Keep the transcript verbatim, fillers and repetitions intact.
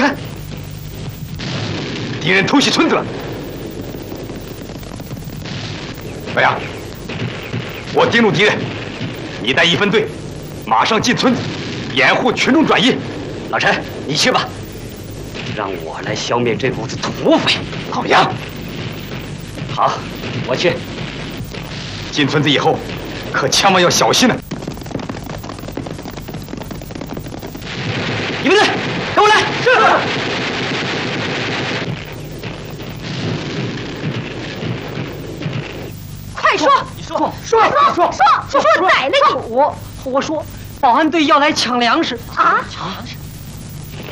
山，敌人偷袭村子了。老杨，我盯住敌人，你带一分队，马上进村子，掩护群众转移。 老陈，你去吧，让我来消灭这股子土匪。 老杨， 好，我去。 进村子以后，可千万要小心了。 你们队，跟我来。是。 快说！ 你说， 说说说说说，逮了你！ 我我说，保安队要来抢粮食啊！ 抢粮食！